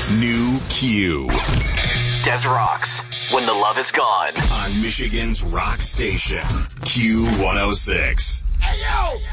New Q. Des Rocks, When the Love Is Gone. On Michigan's rock station, Q106. Hey, yo!